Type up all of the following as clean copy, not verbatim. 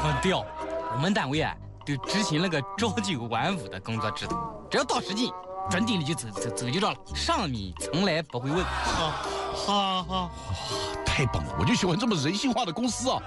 很屌，我们单位啊都执行了个朝九晚五的工作制度，只要到时间准点了就走就着了，上面从来不会问。 太棒了，我就喜欢这么人性化的公司啊。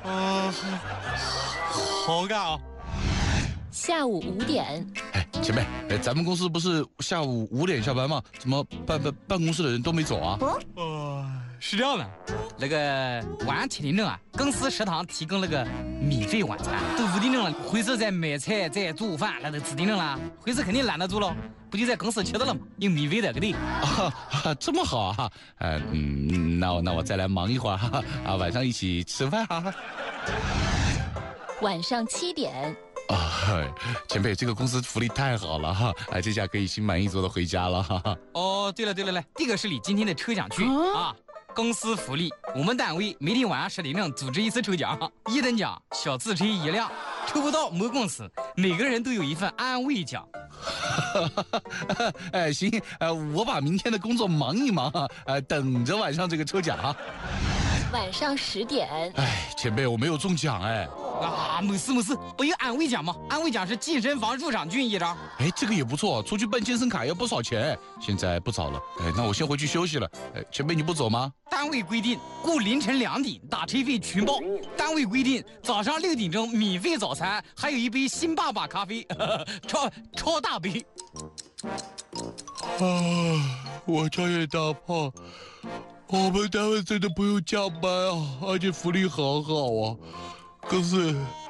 好干啊！ 下午5点， 哎，前辈，咱们公司不是下午5点下班吗？怎么办公室的人都没走啊？ 是这样的，那个晚上7点钟啊，公司食堂提供了个免费晚餐，都5点钟了，回去再买菜再做饭，那都几点钟了？回去肯定懒得做了，不就在公司吃的了吗？有免费的，对不对？ 这么好啊！那我再来忙一会儿哈，晚上一起吃饭哈。 晚上7点。 前辈，这个公司福利太好了哈！这下可以心满意足的回家了哈。 哦，对了，来，这个是你今天的抽奖券啊！公司福利，我们单位每天晚上10点钟组织一次抽奖，1等奖小自车1辆，抽不到没公司，每个人都有一份安慰奖。 行，我把明天的工作忙一忙等着晚上这个抽奖啊。 晚上10点。 前辈，我没有中奖没事，不有安慰奖吗？安慰奖是健身房入场券1张。 这个也不错，出去办健身卡要不少钱。现在不早了，那我先回去休息了。前辈你不走吗？ 单位规定过凌晨2点打车费全包。单位规定早上6点钟免费早餐，还有一杯星爸爸咖啡，超大杯。 我家也大胖，我们单位真的不用加班啊，而且福利好好啊。可是